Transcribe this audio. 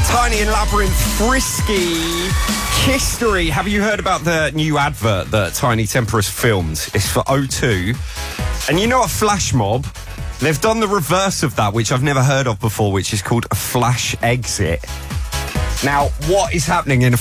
Tiny and Labyrinth, Frisky, History. Have you heard about the new advert that Tiny Temperance filmed? It's for O2. And you know a flash mob? They've done the reverse of that, which I've never heard of before, which is called a flash exit. Now, what is happening in a